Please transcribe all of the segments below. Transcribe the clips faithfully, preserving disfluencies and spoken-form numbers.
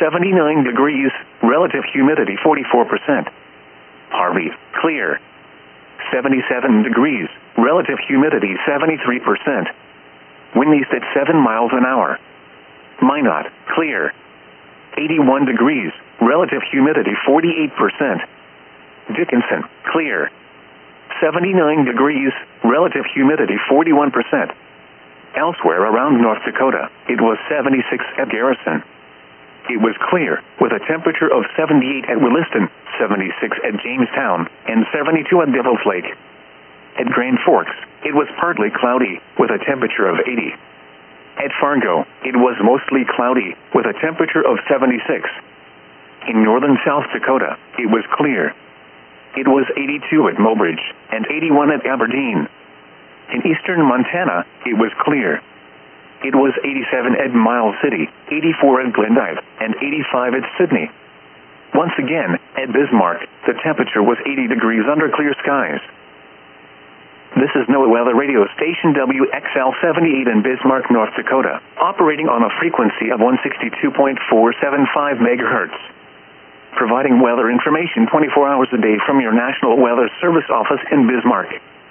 seventy-nine degrees, relative humidity forty-four percent. Harvey, clear. seventy-seven degrees, relative humidity seventy-three percent. Wind east at seven miles an hour. Minot, clear. eighty-one degrees, relative humidity forty-eight percent. Dickinson, clear. seventy-nine degrees, relative humidity forty-one percent. Elsewhere around North Dakota, it was seventy-six at Garrison. It was clear, with a temperature of seventy-eight at Williston, seventy-six at Jamestown, and seventy-two at Devil's Lake. At Grand Forks, it was partly cloudy, with a temperature of eighty. At Fargo, it was mostly cloudy, with a temperature of seventy-six. In northern South Dakota, it was clear. It was eighty-two at Mobridge, and eighty-one at Aberdeen. In eastern Montana, it was clear. It was eighty-seven at Miles City, eighty-four at Glendive, and eighty-five at Sydney. Once again, at Bismarck, the temperature was eighty degrees under clear skies. This is NOAA Weather Radio Station W X L seventy-eight in Bismarck, North Dakota, operating on a frequency of one sixty-two point four seven five megahertz. Providing weather information twenty-four hours a day from your National Weather Service office in Bismarck.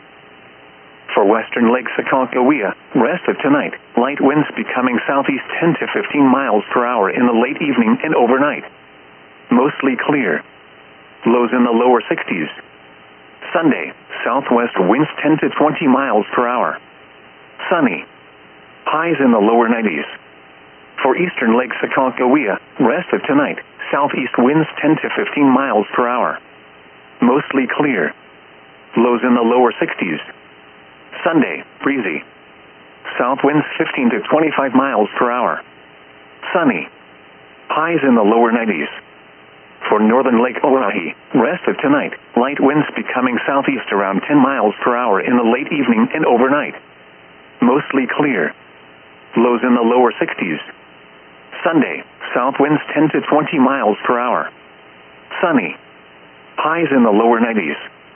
For western Lake Sakoncohia, rest of tonight, light winds becoming southeast ten to fifteen miles per hour in the late evening and overnight. Mostly clear. Lows in the lower sixties. Sunday, southwest winds ten to twenty miles per hour. Sunny. Highs in the lower nineties. For eastern Lake Sakoncohia, rest of tonight, southeast winds ten to fifteen miles per hour. Mostly clear. Lows in the lower sixties. Sunday, breezy. South winds fifteen to twenty-five miles per hour. Sunny. Highs in the lower nineties. For northern Lake Oahe, rest of tonight, light winds becoming southeast around ten miles per hour in the late evening and overnight. Mostly clear. Lows in the lower sixties. Sunday, south winds ten to twenty miles per hour. Sunny. Highs in the lower nineties.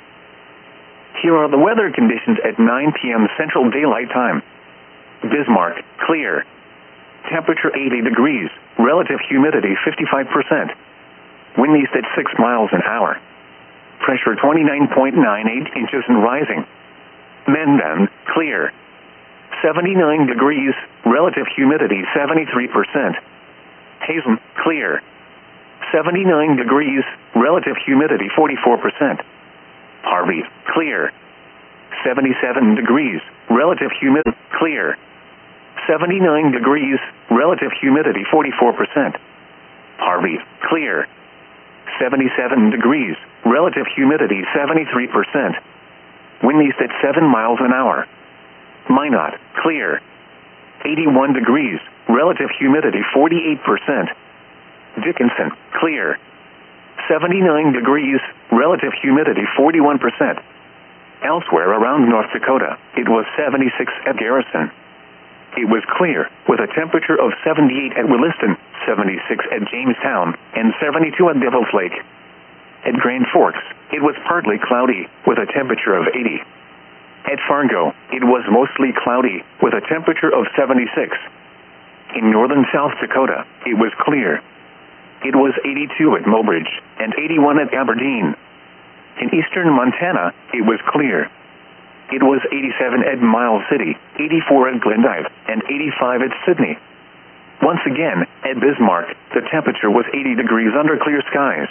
Here are the weather conditions at nine p.m. Central Daylight Time. Bismarck, clear. Temperature eighty degrees, relative humidity fifty-five percent. Wind east at six miles an hour. Pressure twenty-nine point nine eight inches and rising. Mendon, clear. seventy-nine degrees, relative humidity seventy-three percent. Hazen, clear. seventy-nine degrees, relative humidity forty-four percent. Harvey, clear. seventy-seven degrees, relative humidity, clear. seventy-nine degrees, relative humidity forty-four percent. Harvey, clear. seventy-seven degrees, relative humidity seventy-three percent. Wind east at seven miles an hour. Minot, clear. eighty-one degrees, relative humidity forty-eight percent. Dickinson, clear. seventy-nine degrees, relative humidity forty-one percent. Elsewhere around North Dakota, it was seventy-six at Garrison. It was clear, with a temperature of seventy-eight at Williston, seventy-six at Jamestown, and seventy-two at Devil's Lake. At Grand Forks, it was partly cloudy, with a temperature of eighty. At Fargo, it was mostly cloudy, with a temperature of seventy-six. In northern South Dakota, it was clear. It was eighty-two at Mobridge, and eighty-one at Aberdeen. In eastern Montana, it was clear. It was eighty-seven at Miles City, eighty-four at Glendive, and eighty-five at Sydney. Once again, at Bismarck, the temperature was eighty degrees under clear skies.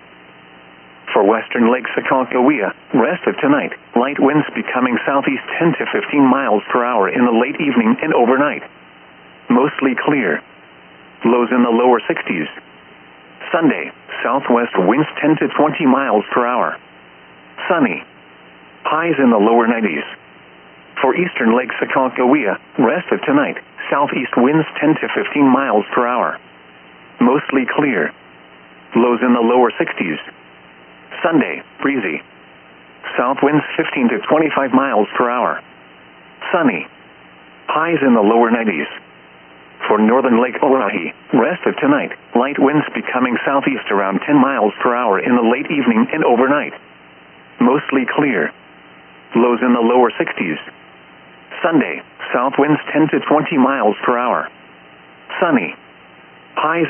For western Lake Sakoncohia, rest of tonight, light winds becoming southeast ten to fifteen miles per hour in the late evening and overnight. Mostly clear. Lows in the lower sixties. Sunday, southwest winds ten to twenty miles per hour. Sunny. Highs in the lower nineties. For eastern Lake Sakoncohia, rest of tonight, southeast winds ten to fifteen miles per hour. Mostly clear. Lows in the lower sixties. Sunday, breezy. South winds fifteen to twenty-five miles per hour. Sunny. Highs in the lower nineties. For northern Lake Oahe, rest of tonight, light winds becoming southeast around ten miles per hour in the late evening and overnight. Mostly clear. Lows in the lower sixties. Sunday, south winds ten to twenty miles per hour. Sunny. Highs